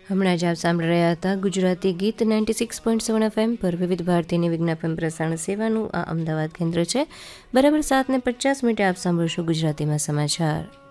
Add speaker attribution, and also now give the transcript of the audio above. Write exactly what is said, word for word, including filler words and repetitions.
Speaker 1: હમણાં જ આપ સાંભળી રહ્યા હતા ગુજરાતી ગીત ninety six point seven FM પર વિવિધ ભારતીની વિજ્ઞાપન પ્રસારણ સેવાનું આ અમદાવાદ કેન્દ્ર છે. બરાબર સાતને પચાસ મિનિટે આપ સાંભળશો ગુજરાતીમાં સમાચાર.